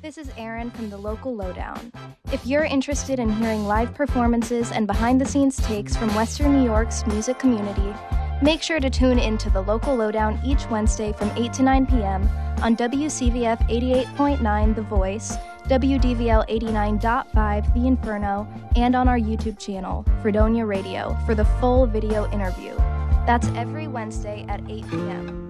This is Erin from the Local Lowdown. If you're interested in hearing live performances and behind-the-scenes takes from Western New York's music community, make sure to tune into the Local Lowdown each Wednesday from 8 to 9 p.m. on WCVF 88.9 The Voice, WDVL 89.5 The Inferno, and on our YouTube channel, Fredonia Radio, for the full video interview. That's every Wednesday at 8 p.m.